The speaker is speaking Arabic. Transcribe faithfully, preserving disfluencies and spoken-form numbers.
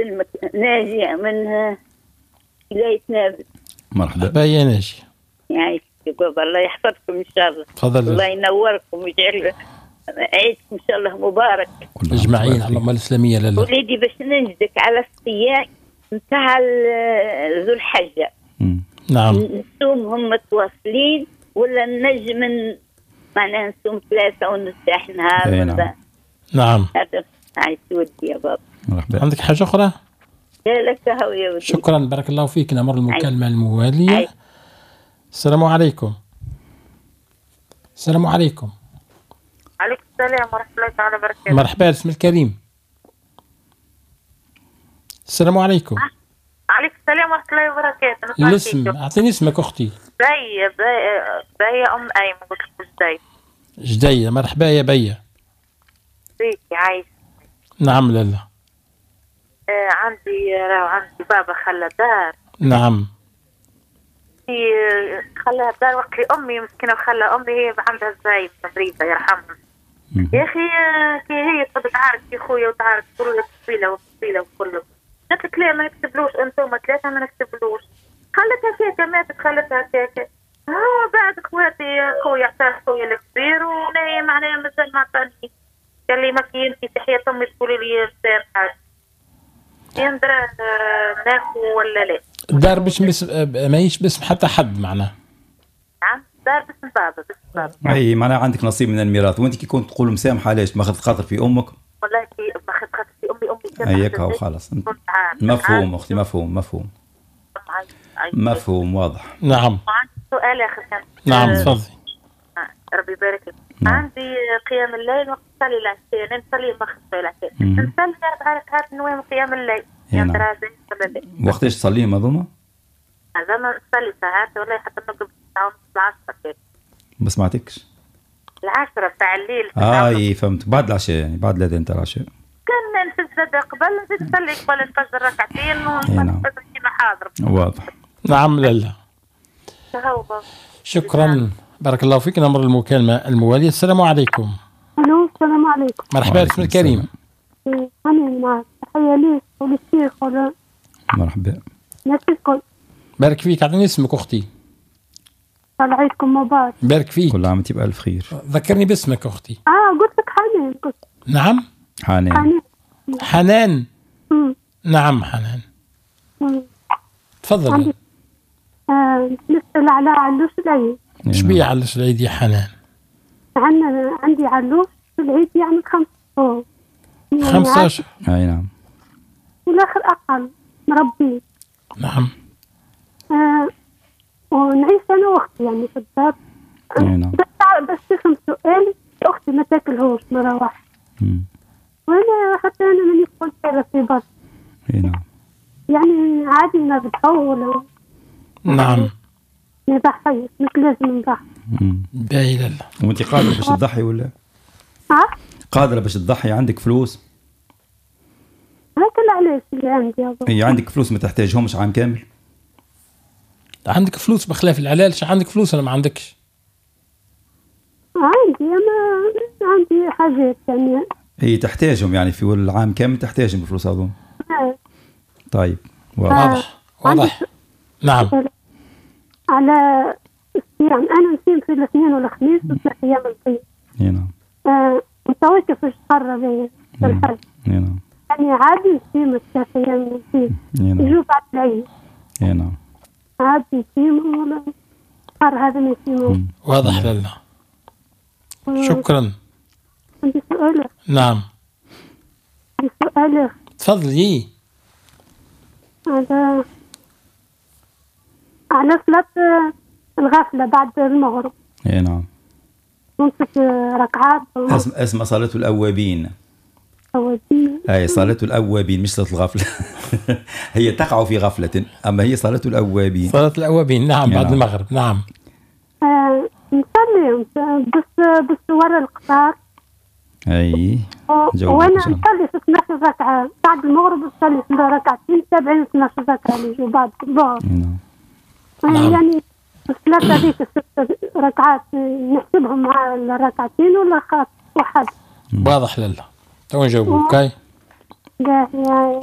يسلمك ناجية من ولاية نابل. مرحبا يا ناجية. يعيشك يا بابا، الله يحفظكم إن شاء الله. تفضل. الله ينوركم ويجعل عيدكم إن شاء الله مبارك أجمعين. اللهم الإسلامية لله. وليدي باش ننجدك على الصيام نتاع ذو الحجة. نعم. نصومهم متواصلين ولا نجم معناها نصوم ثلاثة ونرتاح نهار؟ نعم. نعم. هذا عايز ودي يا بابا. مرحبا. عندك حاجة أخرى؟ لا لك هو يا ودي. شكرا بارك الله فيك. نمر المكالمة الموالية. عايز. السلام عليكم. السلام عليكم. عليكم السلام ورحمة الله تعالى وبركاته. مرحبا اسم الكريم. السلام عليكم. عليكم السلام ورحمة الله وبركاته. الاسم أعطيني اسمك أختي. بيا بيا بيا أم أيمن. قلت لك جدية. جدية. مرحبا يا بيا. فيك عايش. نعم لله. آه عندي راهو عندي بابا خلى دار. نعم. في خلاها دار وقت لي أمي مسكينة وخلى أمي هي عندها زايد مريضة يرحمها. يا أخي كي هي تبي تعارك في خويا وتعارك تقول لك طفيلة وطفيلة وكله. قلت لك لا ما نكتبلوش أنتم ثلاثة ما نكتبلوش. خلتها كيكة ماتت خلتها كيكة. ها بعد اخواتي خويا اعترف خويا الكبير وانا معناها مازال ما عطاني. قال لي ما كي انت تحية امي تقولي لي مسامحة. يندرى ناكو ولا لا؟ دار باش مس... ماهيش باسم حتى حد معناه. نعم دار باسم بابا باسم بابا. اي معناها عندك نصيب من الميراث وانت كي كنت تقول مسامحة علاش ما خذت خاطر في امك؟ والله كي ما خذت خاطر في امي امي هيك هو خلاص. مفهوم اختي مفهوم مفهوم. مفهوم واضح. نعم. سؤال اخر. نعم تفضلي. ربي يبارك لك. عندي قيام الليل وقت نصلي العشاء، انا نصلي المغرب العشاء، نصلي اربع ركعات نوام قيام الليل. يعني ترى زي وقتاش تصليه مظلمة؟ هذا ما نصلي ساعات والله حتى نقعد الساعة ونص العشرة. ما سمعتكش. العشرة بتاع الليل. اه اي فهمت. بعد العشاء يعني بعد الاذان تاع العشاء. كان نسجد قبل نزيد نصلي قبل الفجر ركعتين ونصلي كيما حاضر. واضح. نعم لله. شكرا بارك الله فيك. نمر المكالمة الموالية. السلام عليكم. الو السلام عليكم. مرحبا اسم الكريم. أنا معك. تحية ليك وللشيخ ولا. مرحبا. نسيكم. بارك فيك. أعطيني اسمك أختي. عيدكم مبارك. بارك فيك. كل عام وانت بألف خير. ذكرني باسمك أختي. آه قلت لك حنان قلت. نعم. حنان. حنان. حنان. مم. نعم حنان. تفضل. آه نسأل على علوش العيد. ايش بيه علوش العيد يا حنان؟ عندنا عندي علوش العيد يعني خمس شهور. خمسة أشهر. أي نعم. والآخر أقل مربي. نعم. آه ونعيش أنا وأختي يعني في الدار. أي نعم. بس بس تفهم سؤالي أختي ما تاكلهوش مرة واحدة. وأنا حتى أنا ماني قلت كذا في بس. أي نعم. يعني عادي نذبحه ولا. نعم. نضحي مش لازم نضحي. باهي لله. وانت قادرة باش تضحي ولا؟ ها؟ قادرة باش تضحي؟ عندك فلوس؟ هاك العلاش اللي عندي يا هي عندك فلوس ما تحتاجهمش عام كامل؟ عندك فلوس بخلاف العلال. عندك فلوس ولا ما عندكش؟ عندي أنا عندي حاجات يعني. هي تحتاجهم يعني في العام كامل تحتاجهم الفلوس هذول. طيب واضح. واضح. نعم. على الصيام أنا نصيم في الاثنين والخميس وثلاث أيام البيض. نعم. آه متوقف في الشهر في الحج. نعم. يعني عادي نصيم الثلاث أيام البيض. نعم. يجوا بعد العيد. نعم. عادي نصيم ولا الشهر هذا ما يصيمون. واضح لله. شكرا. عندي سؤال. نعم. عندي سؤال. تفضلي. هذا على صلاة الغفلة بعد المغرب. اي نعم. نمسك ركعات. اسم اسمها صلاة الأوابين. أوابين. أي صلاة الأوابين مش صلاة الغفلة. هي تقع في غفلة أما هي صلاة الأوابين. صلاة الأوابين نعم بعد نعم. المغرب نعم. آه نصلي بس بس ورا القطار. أي. وأنا نصلي في اثناش ركعة بعد المغرب نصلي في ركعتين تابعين اثناش ركعة اللي يجوا بعد الظهر. نعم. يعني الثلاثة هذيك الست ركعات نحسبهم مع الركعتين ولا خاص واحد؟ واضح لله. تو نجاوبوك.